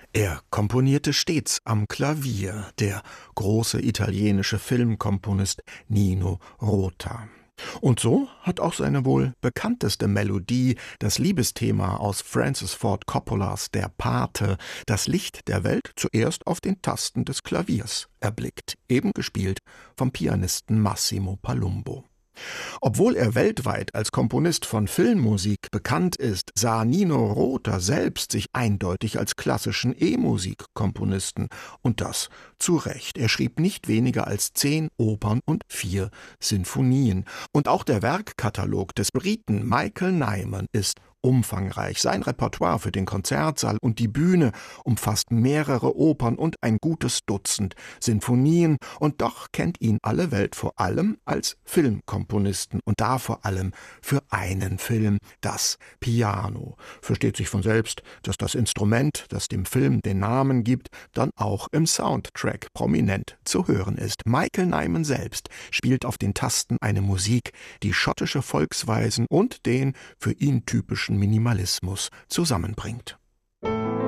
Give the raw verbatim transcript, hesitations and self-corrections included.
Er komponierte stets am Klavier, der große italienische Filmkomponist Nino Rota. Und so hat auch seine wohl bekannteste Melodie, das Liebesthema aus Francis Ford Coppolas Der Pate, das Licht der Welt zuerst auf den Tasten des Klaviers erblickt, eben gespielt vom Pianisten Massimo Palumbo. Obwohl er weltweit als Komponist von Filmmusik bekannt ist, sah Nino Rota selbst sich eindeutig als klassischen E-Musik-Komponisten. Und das zu Recht. Er schrieb nicht weniger als zehn Opern und vier Sinfonien. Und auch der Werkkatalog des Briten Michael Nyman ist umfangreich. Sein Repertoire für den Konzertsaal und die Bühne umfasst mehrere Opern und ein gutes Dutzend Sinfonien, und doch kennt ihn alle Welt vor allem als Filmkomponisten und da vor allem für einen Film, das Piano. Versteht sich von selbst, dass das Instrument, das dem Film den Namen gibt, dann auch im Soundtrack prominent zu hören ist. Michael Nyman selbst spielt auf den Tasten eine Musik, die schottische Volksweisen und den für ihn typischen Minimalismus zusammenbringt.